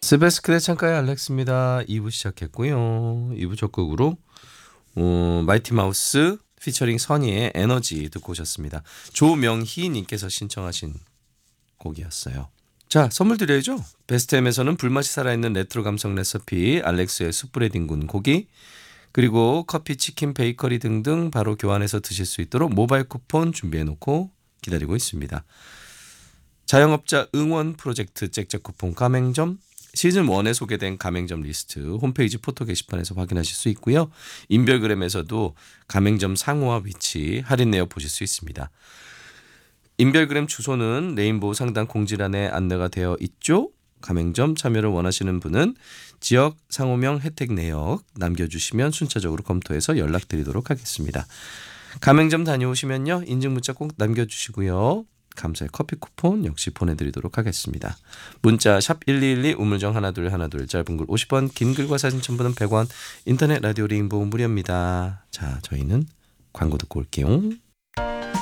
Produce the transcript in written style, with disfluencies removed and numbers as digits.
세베스크의 창가의 알렉스입니다. 2부 시작했고요. 2부 첫 곡으로 마이티 마우스 피처링 선희의 에너지 듣고 오셨습니다. 조명희님께서 신청하신 곡이었어요. 자, 선물 드려야죠. 베스트햄에서는 불맛이 살아있는 레트로 감성 레시피 알렉스의 숯불에 뒹군 고기, 그리고 커피, 치킨, 베이커리 등등 바로 교환해서 드실 수 있도록 모바일 쿠폰 준비해놓고 기다리고 있습니다. 자영업자 응원 프로젝트 잭잭 쿠폰 가맹점, 시즌1에 소개된 가맹점 리스트 홈페이지 포토 게시판에서 확인하실 수 있고요. 인별그램에서도 가맹점 상호와 위치 할인 내역 보실 수 있습니다. 인별그램 주소는 레인보우 상단 공지란에 안내가 되어 있죠. 가맹점 참여를 원하시는 분은 지역 상호명 혜택 내역 남겨주시면 순차적으로 검토해서 연락드리도록 하겠습니다. 가맹점 다녀오시면요, 인증 문자 꼭 남겨주시고요. 감사의 커피 쿠폰 역시 보내드리도록 하겠습니다. 문자 샵 1212 우물정 1212 짧은 글 50원, 긴 글과 사진 첨부는 100원, 인터넷 라디오 레인보우 무료입니다. 자, 저희는 광고 듣고 올게요.